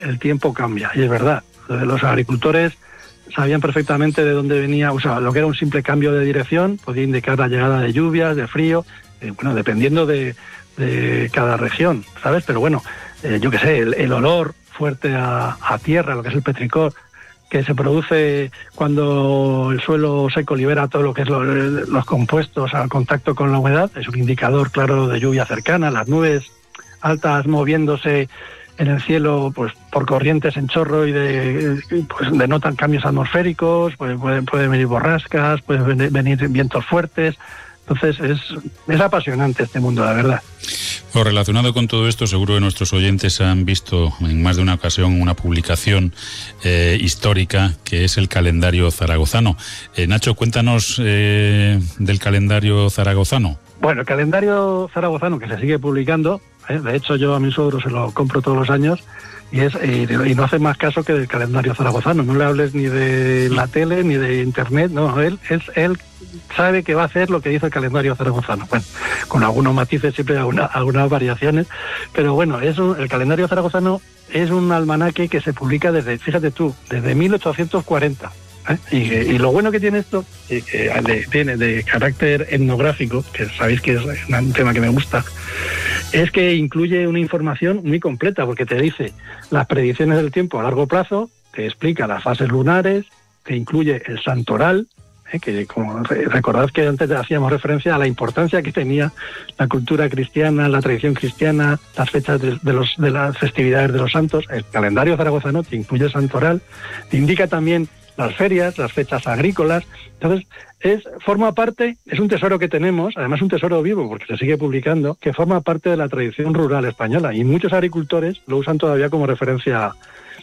el tiempo cambia, y es verdad. Los agricultores sabían perfectamente de dónde venía, o sea, lo que era un simple cambio de dirección, podía indicar la llegada de lluvias, de frío, bueno, dependiendo de cada región, ¿sabes? Pero bueno, yo qué sé, el olor fuerte a tierra, lo que es el petricor, que se produce cuando el suelo seco libera todo lo que es los compuestos al contacto con la humedad, es un indicador claro de lluvia cercana. Las nubes altas moviéndose en el cielo pues por corrientes en chorro y pues denotan cambios atmosféricos, pues pueden venir borrascas, pueden venir vientos fuertes. Entonces es apasionante este mundo, la verdad. Bueno, relacionado con todo esto, seguro que nuestros oyentes han visto en más de una ocasión una publicación histórica que es el calendario zaragozano. Nacho, cuéntanos del calendario zaragozano. Bueno, el calendario zaragozano que se sigue publicando, de hecho yo a mi suegro se lo compro todos los años, y no hace más caso que del calendario zaragozano. No le hables ni de la tele ni de internet, no, él sabe que va a hacer lo que dice el calendario zaragozano. Bueno, con algunos matices, siempre algunas variaciones, pero bueno, el calendario zaragozano es un almanaque que se publica desde 1840. Y lo bueno que tiene esto, que tiene de carácter etnográfico, que sabéis que es un tema que me gusta, es que incluye una información muy completa, porque te dice las predicciones del tiempo a largo plazo, te explica las fases lunares, te incluye el santoral, que como recordad que antes hacíamos referencia a la importancia que tenía la cultura cristiana, la tradición cristiana, las fechas de las festividades de los santos. El calendario zaragozano te incluye el santoral, te indica también las ferias, las fechas agrícolas. Entonces forma parte, es un tesoro que tenemos, además un tesoro vivo porque se sigue publicando, que forma parte de la tradición rural española, y muchos agricultores lo usan todavía como referencia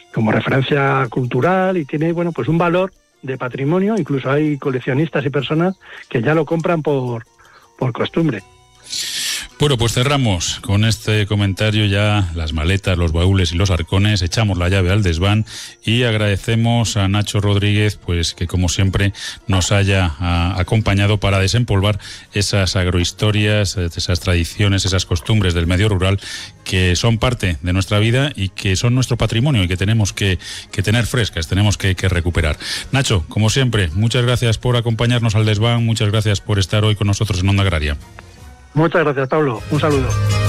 cultural, y tiene, bueno, pues un valor de patrimonio. Incluso hay coleccionistas y personas que ya lo compran por costumbre. Bueno, pues cerramos con este comentario ya las maletas, los baúles y los arcones, echamos la llave al desván y agradecemos a Nacho Rodríguez, pues que como siempre nos haya acompañado para desempolvar esas agrohistorias, esas tradiciones, esas costumbres del medio rural que son parte de nuestra vida y que son nuestro patrimonio y que tenemos que tener frescas, tenemos que recuperar. Nacho, como siempre, muchas gracias por acompañarnos al desván, muchas gracias por estar hoy con nosotros en Onda Agraria. Muchas gracias, Pablo. Un saludo.